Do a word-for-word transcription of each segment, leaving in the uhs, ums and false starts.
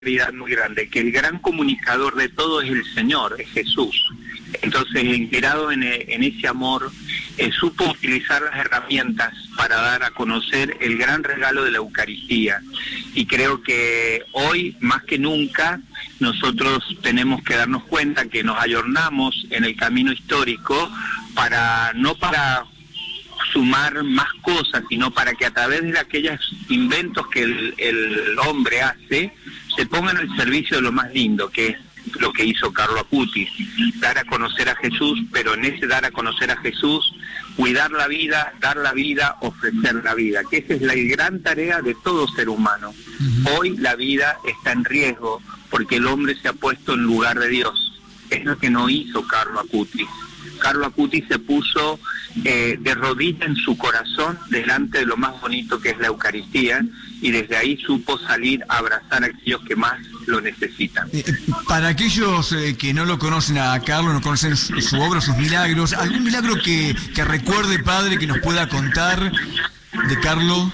claridad muy grande, que el gran comunicador de todo es el Señor, es Jesús. Entonces, inspirado en, en ese amor, eh, supo utilizar las herramientas para dar a conocer el gran regalo de la Eucaristía. Y creo que hoy, más que nunca, nosotros tenemos que darnos cuenta que nos ayornamos en el camino histórico para no para sumar más cosas, sino para que a través de aquellos inventos que el, el hombre hace, se pongan al servicio de lo más lindo, que es lo que hizo Carlo Acutis, dar a conocer a Jesús, pero en ese dar a conocer a Jesús, cuidar la vida, dar la vida, ofrecer la vida, que esa es la gran tarea de todo ser humano. Uh-huh. Hoy la vida está en riesgo porque el hombre se ha puesto en lugar de Dios. Es lo que no hizo Carlo Acutis. Carlo Acutis se puso eh, de rodillas en su corazón delante de lo más bonito que es la Eucaristía, y desde ahí supo salir a abrazar a aquellos que más lo necesitan. Eh, para aquellos eh, que no lo conocen a Carlo, no conocen su, su obra, sus milagros, ¿algún milagro que, que recuerde, padre, que nos pueda contar de Carlo?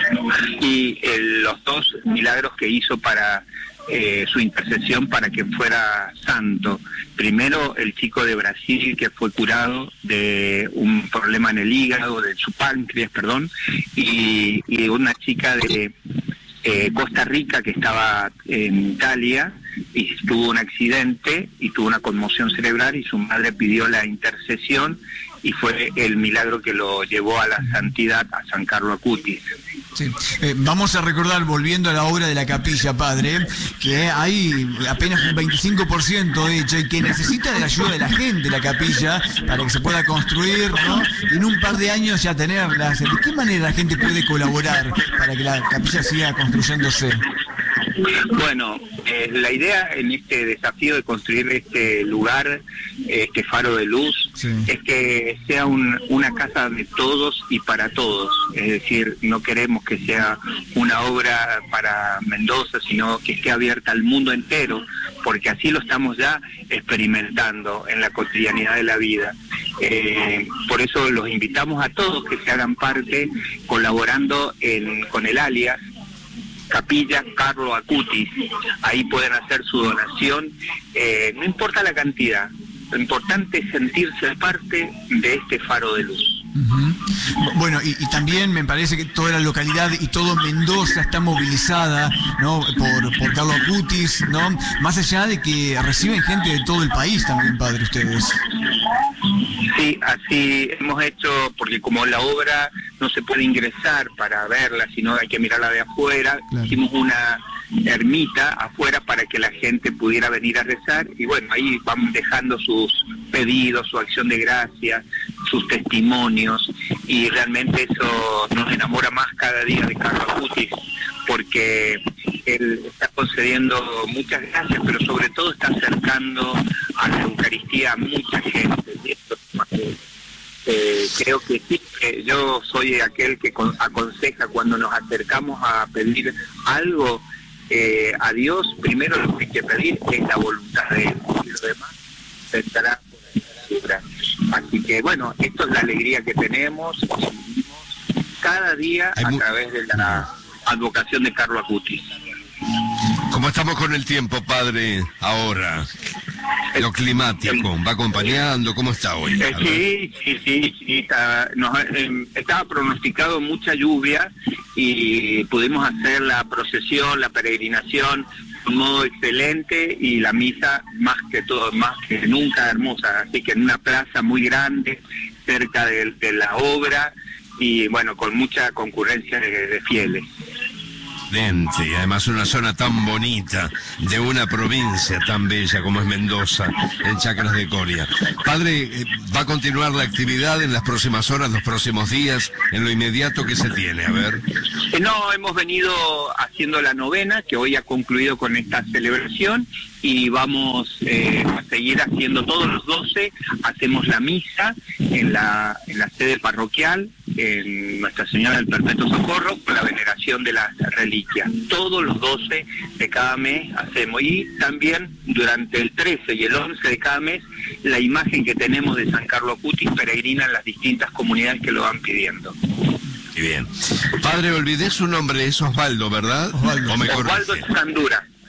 Y eh, los dos milagros que hizo para eh, su intercesión para que fuera santo. Primero, el chico de Brasil que fue curado de un problema en el hígado, de su páncreas, perdón, y, y una chica de eh, Costa Rica que estaba en Italia y tuvo un accidente y tuvo una conmoción cerebral y su madre pidió la intercesión y fue el milagro que lo llevó a la santidad a San Carlo Acutis. Sí. Eh, vamos a recordar, volviendo a la obra de la capilla, padre, que hay apenas un veinticinco por ciento hecha y que necesita de la ayuda de la gente la capilla para que se pueda construir, ¿no? Y en un par de años ya tenerla. ¿De qué manera la gente puede colaborar para que la capilla siga construyéndose? Bueno, eh, la idea en este desafío de construir este lugar, este faro de luz, sí, es que sea un, una casa de todos y para todos. Es decir, no queremos que sea una obra para Mendoza, sino que esté abierta al mundo entero, porque así lo estamos ya experimentando en la cotidianidad de la vida. Eh, por eso los invitamos a todos que se hagan parte colaborando en, con el alias Capilla Carlo Acutis. Ahí pueden hacer su donación, eh, no importa la cantidad, lo importante es sentirse parte de este faro de luz. Uh-huh. Bueno, y, y también me parece que toda la localidad y todo Mendoza está movilizada, ¿no?, por, por Carlo Acutis, ¿no? Más allá de que reciben gente de todo el país también, padre, ustedes. Sí, así hemos hecho, porque como la obra no se puede ingresar para verla, sino hay que mirarla de afuera, claro, hicimos una ermita afuera para que la gente pudiera venir a rezar, y bueno, ahí van dejando sus pedidos, su acción de gracias, sus testimonios, y realmente eso nos enamora más cada día de Carlo Acutis, porque él está concediendo muchas gracias, pero sobre todo está acercando a la Eucaristía a mucha gente. Y esto, eh, creo que sí, que yo soy aquel que con, aconseja cuando nos acercamos a pedir algo eh, a Dios, primero lo que hay que pedir es la voluntad de Él, y lo demás se estará por la. Así que bueno, esto es la alegría que tenemos cada día a través de la advocación de Carlo Acutis. ¿Cómo estamos con el tiempo, padre, ahora? Lo climático, ¿va acompañando? ¿Cómo está hoy? Eh, sí, sí, sí, sí, está, nos, eh, estaba pronosticado mucha lluvia y pudimos hacer la procesión, la peregrinación de un modo excelente, y la misa más que todo, más que nunca hermosa, así que en una plaza muy grande, cerca de, de la obra, y bueno, con mucha concurrencia de, de fieles. Y además una zona tan bonita, de una provincia tan bella como es Mendoza, en Chacras de Coria. Padre, ¿va a continuar la actividad en las próximas horas, los próximos días, en lo inmediato que se tiene? A ver. Eh, no, hemos venido haciendo la novena, que hoy ha concluido con esta celebración, y vamos eh, a seguir haciendo todos los doce, hacemos la misa en la, en la sede parroquial, en Nuestra Señora del Perpetuo Socorro, con la veneración de las reliquias. Todos los doce de cada mes hacemos, y también durante el trece y el once de cada mes, la imagen que tenemos de San Carlo Acutis peregrina en las distintas comunidades que lo van pidiendo. Bien. Padre, olvidé su nombre, es Osvaldo, ¿verdad? Osvaldo, Osvaldo Escandura.